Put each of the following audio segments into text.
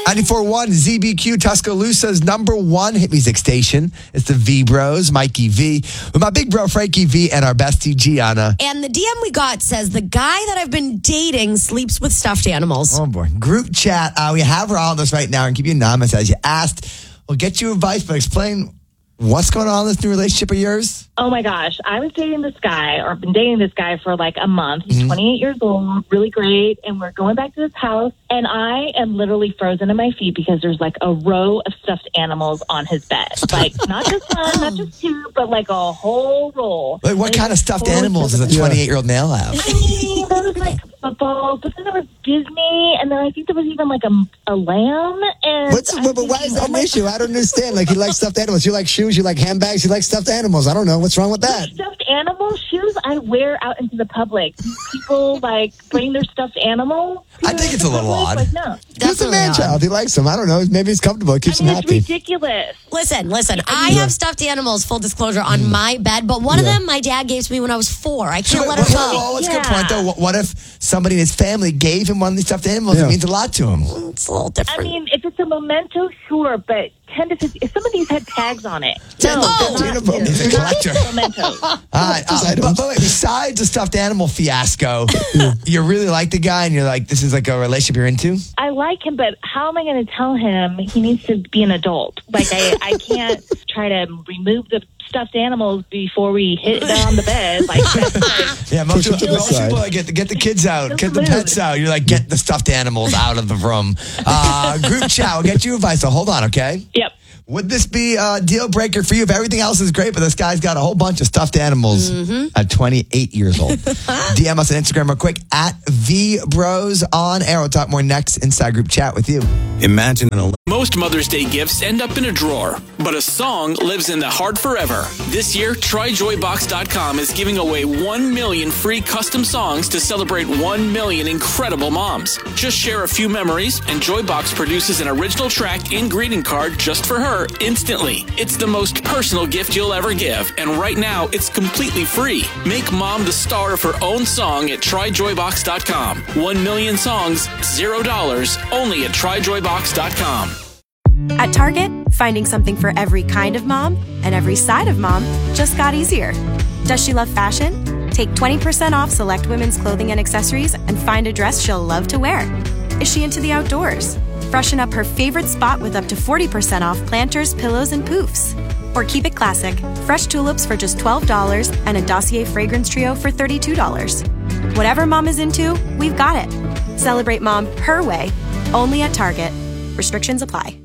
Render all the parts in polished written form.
94.1 ZBQ, Tuscaloosa's #1 hit music station. It's the V Bros, Mikey V, with my big bro Frankie V, and our bestie Gianna. And the DM we got says the guy that I've been dating sleeps with stuffed animals. Oh boy. Group chat. We have her on this right now and keep you anonymous as you asked. We'll get you advice, but explain what's going on in this new relationship of yours. Oh my gosh. I was dating this guy, or been dating this guy for like a month. He's 28 years old, really great. And we're going back to his house. And I am literally frozen in my feet because there's like a row of stuffed animals on his bed. Like not just one, not just two, but like a whole roll. Like, what kind of stuffed animals does a 28-year-old male have? I mean, there was like football, but then there was Disney, and then I think there was even like a lamb. And but why is that an issue? I don't understand. Like, you like stuffed animals. You like shoes. You like handbags. You like stuffed animals. I don't know. What's wrong with that? Stuffed animal shoes I wear out into the public. People like bring their stuffed animal. I think it's a little odd. Like, no. He's a man child. He likes them. I don't know. Maybe he's comfortable. It keeps him happy. It's ridiculous. Listen. I have stuffed animals, full disclosure, on my bed, but one of them my dad gave to me when I was 4. I can't let it go. Well, that's a good point, though. What if somebody in his family gave him one of these stuffed animals? It means a lot to him. It's a little different. I mean, if it's a memento, sure, but 10 to 50, if some of these had tags on it. He's a collector. Mementos. All right, but wait, besides the stuffed animal fiasco, you really like the guy and you're like, this is like a relationship you're into? I like him, but how am I going to tell him he needs to be an adult? Like, I can't try to remove the stuffed animals before we hit it on the bed. Like, yeah, most people like, get the kids out, get the pets out. You're like, get the stuffed animals out of the room. Group chat, we'll get you advice, so hold on, okay? Yep. Would this be a deal breaker for you if everything else is great, but this guy's got a whole bunch of stuffed animals at 28 years old? DM us on Instagram real quick at VBros on air. We'll talk more next inside group chat with you. Imagine Most Mother's Day gifts end up in a drawer, but a song lives in the heart forever. This year, TryJoyBox.com is giving away 1 million free custom songs to celebrate 1 million incredible moms. Just share a few memories, and Joybox produces an original track and greeting card just for her instantly. It's the most personal gift you'll ever give, and right now, it's completely free. Make mom the star of her own song at TryJoyBox.com. 1 million songs, $0, only at TryJoyBox.com. At Target, finding something for every kind of mom and every side of mom just got easier. Does she love fashion? Take 20% off select women's clothing and accessories and find a dress she'll love to wear. Is she into the outdoors? Freshen up her favorite spot with up to 40% off planters, pillows, and poofs. Or keep it classic, fresh tulips for just $12 and a Dossier fragrance trio for $32. Whatever mom is into, we've got it. Celebrate mom her way, only at Target. Restrictions apply.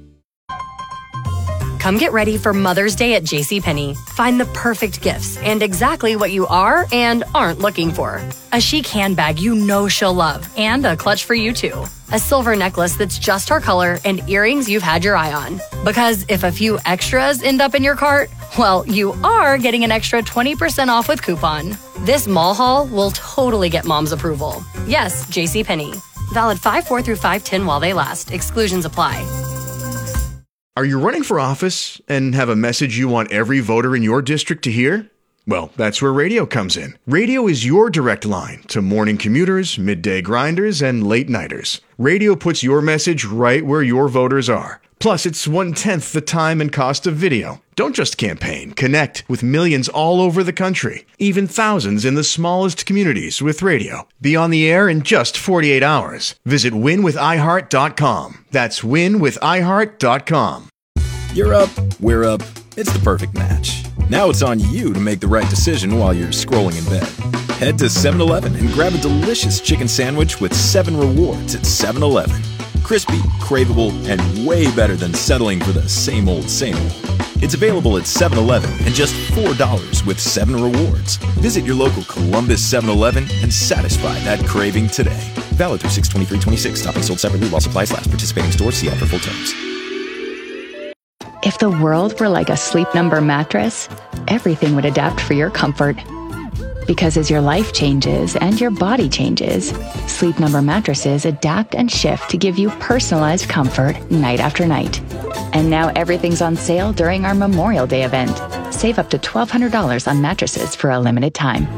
Come get ready for Mother's Day at JCPenney. Find the perfect gifts and exactly what you are and aren't looking for. A chic handbag you know she'll love and a clutch for you too. A silver necklace that's just her color and earrings you've had your eye on. Because if a few extras end up in your cart, well, you are getting an extra 20% off with coupon. This mall haul will totally get mom's approval. Yes, JCPenney. Valid 5/4 through 5/10 while they last. Exclusions apply. Are you running for office and have a message you want every voter in your district to hear? Well, that's where radio comes in. Radio is your direct line to morning commuters, midday grinders, and late nighters. Radio puts your message right where your voters are. Plus, it's 1/10 the time and cost of video. Don't just campaign. Connect with millions all over the country, even thousands in the smallest communities with radio. Be on the air in just 48 hours. Visit winwithiheart.com. That's winwithiheart.com. You're up, we're up. It's the perfect match. Now it's on you to make the right decision while you're scrolling in bed. Head to 7-Eleven and grab a delicious chicken sandwich with 7 rewards at 7-Eleven. Crispy, craveable, and way better than settling for the same old, same old. It's available at 7-Eleven and just $4 with 7 rewards. Visit your local Columbus 7-Eleven and satisfy that craving today. Valid through 6/23/26. Topping sold separately while supplies last. Participating stores, see ad for full terms. If the world were like a Sleep Number mattress, everything would adapt for your comfort. Because as your life changes and your body changes, Sleep Number mattresses adapt and shift to give you personalized comfort night after night. And now everything's on sale during our Memorial Day event. Save up to $1,200 on mattresses for a limited time.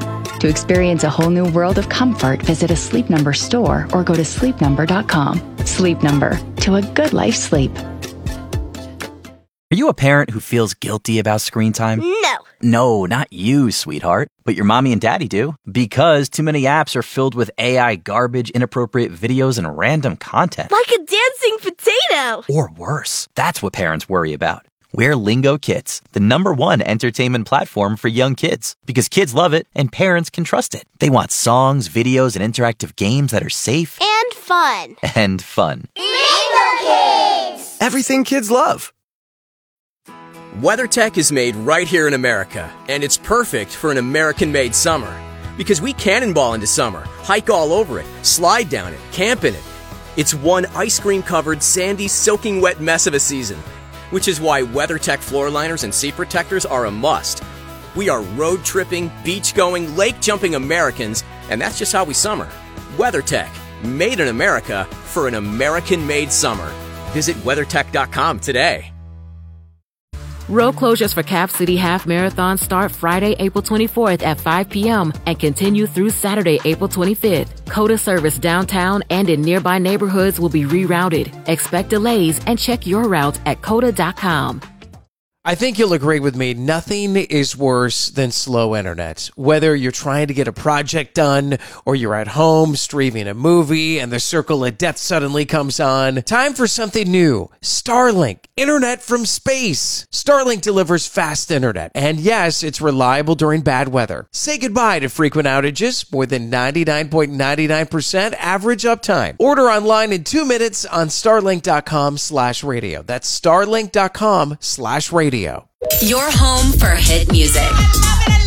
To experience a whole new world of comfort, visit a Sleep Number store or go to sleepnumber.com. Sleep Number, to a good life sleep. Are you a parent who feels guilty about screen time? No. No, not you, sweetheart. But your mommy and daddy do. Because too many apps are filled with AI garbage, inappropriate videos, and random content. Like a dancing potato. Or worse. That's what parents worry about. We're Lingo Kids, the #1 entertainment platform for young kids. Because kids love it and parents can trust it. They want songs, videos, and interactive games that are safe. And fun. And fun. Lingo Kids! Everything kids love. WeatherTech is made right here in America, and it's perfect for an American-made summer. Because we cannonball into summer, hike all over it, slide down it, camp in it. It's one ice cream-covered, sandy, soaking wet mess of a season. Which is why WeatherTech floor liners and seat protectors are a must. We are road-tripping, beach-going, lake-jumping Americans, and that's just how we summer. WeatherTech, made in America for an American-made summer. Visit WeatherTech.com today. Road closures for Cap City Half Marathon start Friday, April 24th at 5 p.m. and continue through Saturday, April 25th. COTA service downtown and in nearby neighborhoods will be rerouted. Expect delays and check your route at COTA.com. I think you'll agree with me, nothing is worse than slow internet. Whether you're trying to get a project done or you're at home streaming a movie and the circle of death suddenly comes on, time for something new. Starlink, internet from space. Starlink delivers fast internet, and yes, it's reliable during bad weather. Say goodbye to frequent outages, more than 99.99% average uptime. Order online in 2 minutes on starlink.com/radio. That's starlink.com/radio. Your home for hit music.